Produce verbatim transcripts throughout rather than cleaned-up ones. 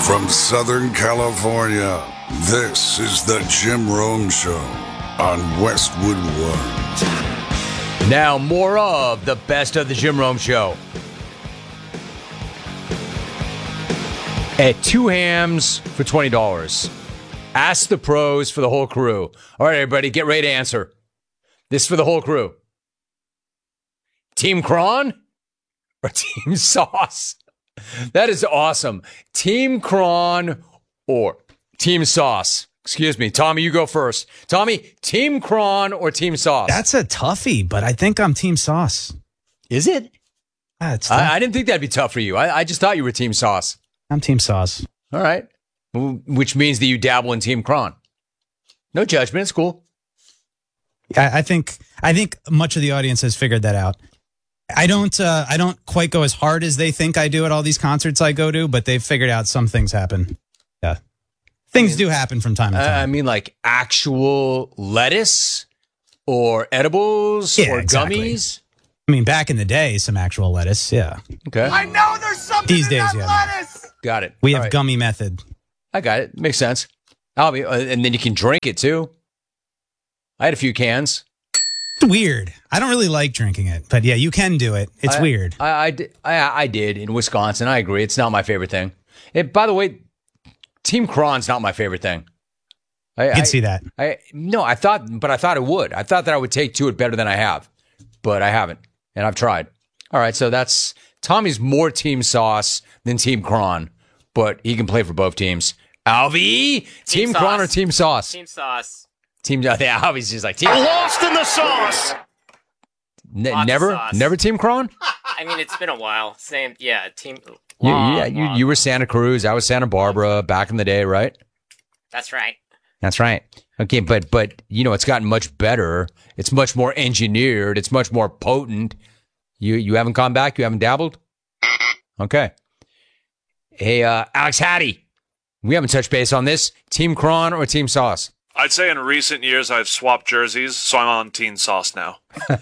From Southern California, this is the Jim Rome Show on Westwood One. Now, more of the best of the Jim Rome Show. At two hams for twenty dollars. Ask the pros for the whole crew. All right, everybody, get ready to answer. This is for the whole crew. Team Cron or Team Sauce? That is awesome. Team Cron or Team Sauce? Excuse me. Tommy, you go first. Tommy, Team Cron or Team Sauce? That's a toughie, but I think I'm Team Sauce. Is it? Yeah, it's I, I didn't think that'd be tough for you. I, I just thought you were Team Sauce. I'm Team Sauce. All right. Which means that you dabble in Team Cron. No judgment. It's cool. I, I think I think much of the audience has figured that out. I don't uh, I don't quite go as hard as they think I do at all these concerts I go to, but they've figured out some things happen. Yeah. Things I mean, do happen from time to time. I mean, like actual lettuce or edibles yeah, or exactly. gummies? I mean, back in the day, some actual lettuce, yeah. Okay. I know there's something These in days, that yeah. lettuce. Got it. We All have right. gummy method. I got it. Makes sense. I'll be, uh, and then you can drink it too. I had a few cans. It's weird. I don't really like drinking it, but yeah, you can do it. It's I, weird. I, I, did, I, I did in Wisconsin. I agree. It's not my favorite thing. It, by the way, Team Cron's not my favorite thing. I I can I, see that. I no, I thought, but I thought it would. I thought that I would take to it better than I have, but I haven't, and I've tried. All right, so that's Tommy's more Team Sauce than Team Cron, but he can play for both teams. Alvy, Team, team Cron or Team Sauce? Team Sauce. Team. Yeah, Alvy's just like Team. Lost in the sauce. N- never, sauce. never Team Cron. I mean, it's been a while. Same, yeah. Team. You, long, yeah, you long. you were Santa Cruz. I was Santa Barbara back in the day, right? That's right. That's right. Okay, but but you know it's gotten much better. It's much more engineered. It's much more potent. You you haven't gone back. You haven't dabbled. Okay. Hey, uh, Alex Hattie, we haven't touched base on this. Team Cron or Team Sauce? I'd say in recent years I've swapped jerseys, so I'm on Team Sauce now.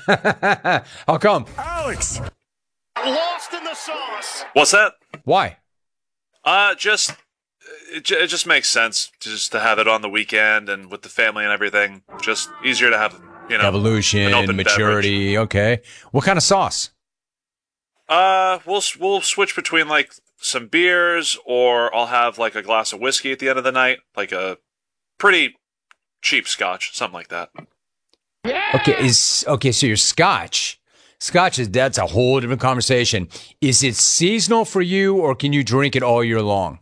How come? Alex. Lost in the sauce. What's that? Why? Uh, just it, ju- it just makes sense to just to have it on the weekend and with the family and everything. Just easier to have, you know, Evolution, an open maturity. beverage. Okay. What kind of sauce? Uh, we'll we'll switch between like some beers, or I'll have like a glass of whiskey at the end of the night, like a pretty cheap scotch, something like that. Okay, is okay. So your Scotch, Scotch is that's a whole different conversation. Is it seasonal for you, or can you drink it all year long?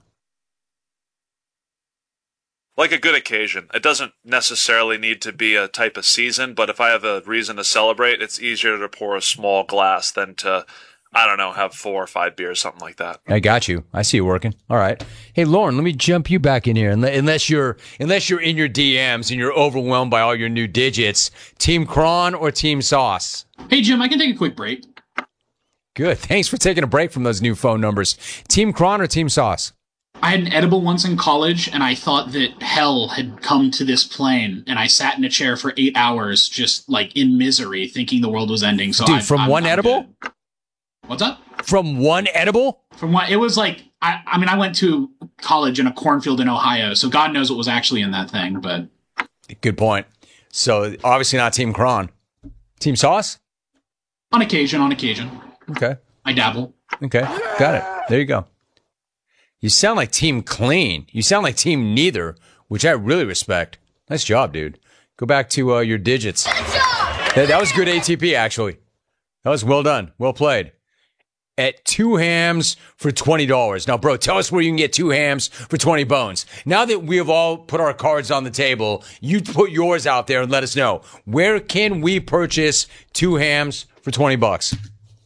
Like a good occasion. It doesn't necessarily need to be a type of season, but if I have a reason to celebrate, it's easier to pour a small glass than to, I don't know, have four or five beers, something like that. I got you. I see you working. All right. Hey, Lauren, let me jump you back in here. Unless you're unless you're in your D Ms and you're overwhelmed by all your new digits, Team Cron or Team Sauce? Hey, Jim, I can take a quick break. Good. Thanks for taking a break from those new phone numbers. Team Cron or Team Sauce? I had an edible once in college, and I thought that hell had come to this plane, and I sat in a chair for eight hours just, like, in misery, thinking the world was ending. So Dude, I, from I'm, one I'm edible? good. What's up? From one edible? From what? It was like, I, I mean, I went to college in a cornfield in Ohio, so God knows what was actually in that thing, but... Good point. So, obviously not Team Cron. Team Sauce? On occasion, on occasion. Okay. I dabble. Okay. Got it. There you go. You sound like Team Clean. You sound like Team Neither, which I really respect. Nice job, dude. Go back to uh, your digits. That, that was good A T P, actually. That was well done. Well played. At two hams for twenty dollars. Now, bro, tell us where you can get two hams for twenty bones. Now that we have all put our cards on the table, you put yours out there and let us know. Where can we purchase two hams for twenty bucks?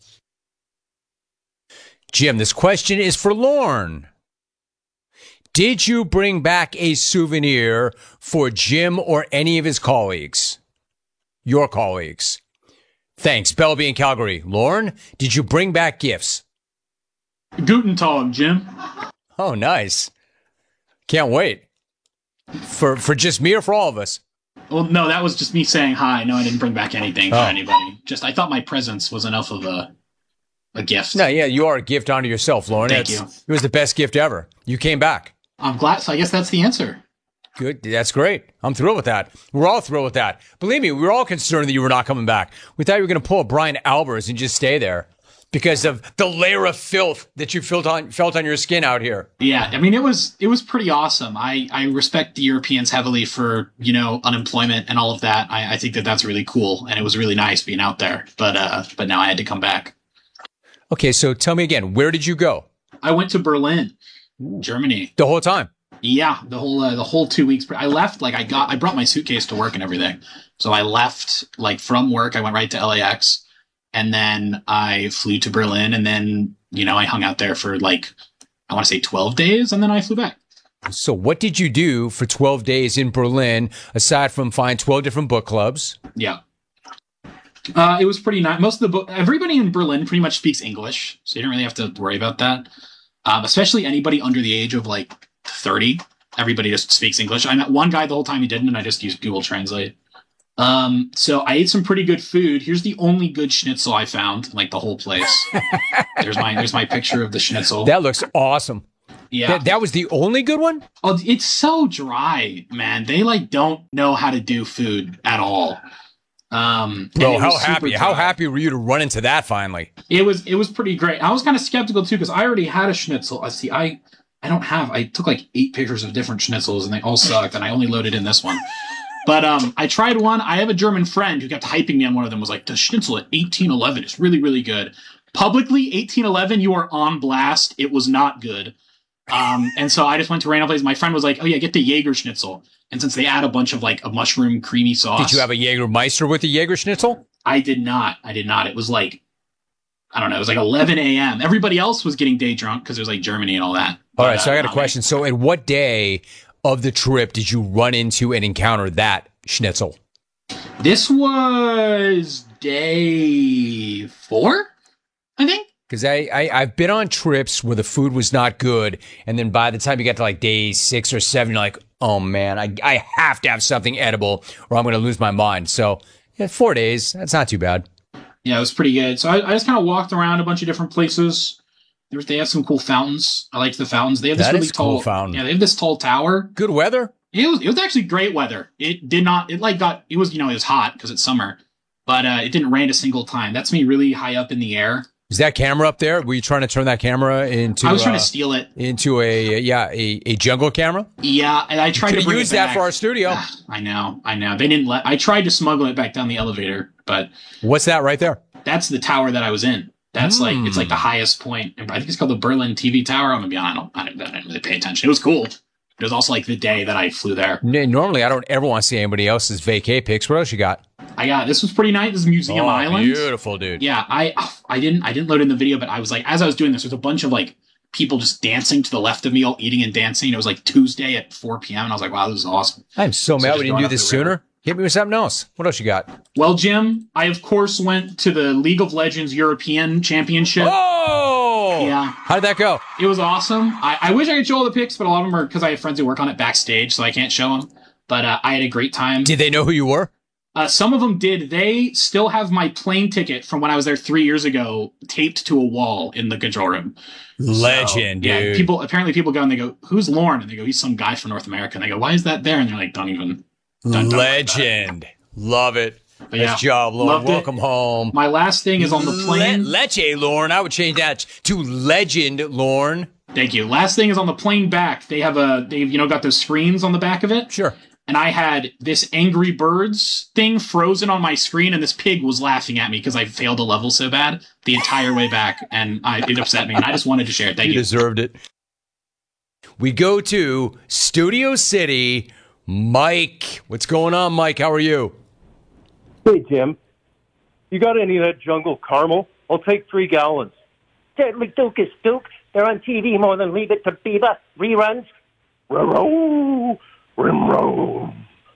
Jim, this question is for Lorne. Did you bring back a souvenir for Jim or any of his colleagues? Your colleagues. Thanks. Bellby in Calgary. Lorne, did you bring back gifts? Guten Tag, Jim. Oh, nice. Can't wait. For for just me or for all of us? Well, no, that was just me saying hi. No, I didn't bring back anything for Oh. anybody. Just, I thought my presence was enough of a a gift. No, yeah, you are a gift onto yourself, Lauren. Thank That's- you. It was the best gift ever. You came back. I'm glad. So I guess that's the answer. Good. That's great. I'm thrilled with that. We're all thrilled with that. Believe me, we were all concerned that you were not coming back. We thought you were going to pull a Brian Albers and just stay there because of the layer of filth that you felt on felt on your skin out here. Yeah, I mean, it was it was pretty awesome. I, I respect the Europeans heavily for, you know, unemployment and all of that. I, I think that that's really cool, and it was really nice being out there. But uh, but now I had to come back. Okay, so tell me again, where did you go? I went to Berlin, Germany. The whole time? Yeah, the whole uh, the whole two weeks. I left like I got I brought my suitcase to work and everything. So I left like from work. I went right to L A X, and then I flew to Berlin, and then you know I hung out there for like I want to say twelve days, and then I flew back. So what did you do for twelve days in Berlin aside from find twelve different book clubs? Yeah. Uh, it was pretty nice. Most of the book, everybody in Berlin pretty much speaks English, so you don't really have to worry about that. Um, especially anybody under the age of like thirty. Everybody just speaks English. I met one guy the whole time he didn't, and I just used Google Translate. Um, so I ate some pretty good food. Here's the only good schnitzel I found, in, like the whole place. there's my there's my picture of the schnitzel. That looks awesome. Yeah, That, that was the only good one? oh, it's so dry, man. They like don't know how to do food at all. Um, and Bro, it how was super happy, how dry. happy were you to run into that finally? It was it was pretty great. I was kind of skeptical too because I already had a schnitzel. I see. I I don't have. I took like eight pictures of different schnitzels and they all sucked. And I only loaded in this one. But um, I tried one. I have a German friend who kept hyping me on one of them. Was like the schnitzel at eighteen eleven is really really good. Publicly, eighteen eleven, you are on blast. It was not good. Um, and so I just went to random places. My friend was like, "Oh yeah, get the Jaeger schnitzel." And since they add a bunch of like a mushroom creamy sauce, Did you have a Jägermeister with the Jaeger Schnitzel? I did not. I did not. It was like, I don't know. It was like eleven a.m. Everybody else was getting day drunk because it was like Germany and all that. All But, right, so uh, I got a not question. So at what day of the trip did you run into and encounter that schnitzel? me. This was day four, I think. Because I, I, I've been on trips where the food was not good, and then by the time you get to like day six or seven, you're like, oh man, I, I have to have something edible or I'm going to lose my mind. So yeah, four days, that's not too bad. Yeah, it was pretty good. So I, I just kind of walked around a bunch of different places. There was, they have some cool fountains. I liked the fountains. They have this That really is a cool tall fountain. Yeah, they have this tall tower. Good weather? It was it was actually great weather. It did not. It like got. It was you know it was hot because it's summer, but uh, it didn't rain a single time. That's me really high up in the air. Is that camera up there? Were you trying to turn that camera into I was trying uh, to steal it. into a yeah a, a jungle camera? Yeah, and I tried Could to have bring used it that back. for our studio. I know, I know. They didn't let. I tried to smuggle it back down the elevator, but What's that right there? that's the tower that I was in. That's like it's like Hmm. the highest point. I think it's called the Berlin T V Tower. I'm gonna be honest. I don't, I didn't really pay attention. It was cool. It was also like the day that I flew there. N- Normally, I don't ever want to see anybody else's vacay pics. What else you got? I got this was pretty nice. This is Museum Oh, Island. beautiful, dude. Yeah, I I didn't I didn't load in the video, but I was like, as I was doing this, there's a bunch of like people just dancing to the left of me, all eating and dancing. It was like Tuesday at four p.m. and I was like, wow, this is awesome. I'm so So mad just we didn't going do up this the river. sooner. Hit me with something else. What else you got? Well, Jim, I of course went to the League of Legends European Championship. Oh! Yeah. How did that go? It was awesome. I, I wish I could show all the pics, but a lot of them are because I have friends who work on it backstage, so I can't show them. But uh, I had a great time. Did they know who you were? Uh, some of them did. They still have my plane ticket from when I was there three years ago taped to a wall in the control room. Legend, So, yeah, dude. people apparently people go and they go, "Who's Lauren?" And they go, "He's some guy from North America." And they go, "Why is that there?" And they're like, "Don't even." Don't, don't worry about it." Legend. Love it. But Nice yeah, job, Lauren. loved it. Welcome home. My last thing is on the plane. Le- Leche, Lauren. I would change that to Legend, Lauren. Thank you. Last thing is on the plane back. They have a they've you know got those screens on the back of it. Sure. And I had this Angry Birds thing frozen on my screen, and this pig was laughing at me because I failed a level so bad the entire way back, and I, it upset me. And I just wanted to share it. Thank You you. deserved it. We go to Studio City. Mike. What's going on, Mike? How are you? Hey, Jim. You got any of that jungle caramel? I'll take three gallons. Deadly Duke is Duke. They're on T V more than Leave It to Beaver. Reruns. Row, rim,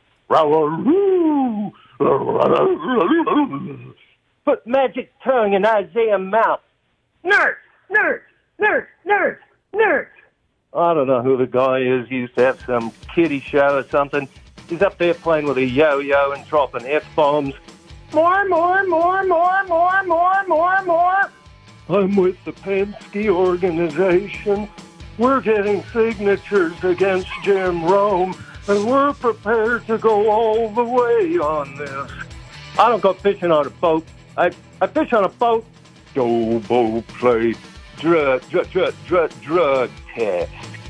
row, row. Put magic tongue in Isaiah mouth. Nerd! Nerd! Nerd! Nerd! Nerd! I don't know who the guy is. He used to have some kiddie show or something. He's up there playing with a yo-yo and dropping F-bombs. More, more, more, more, more, more, more, more. I'm with the Penske organization. We're getting signatures against Jim Rome, and we're prepared to go all the way on this. I don't go fishing on a boat. I, I fish on a boat. Go boat play. Drug, drug, drug, drug, drug test.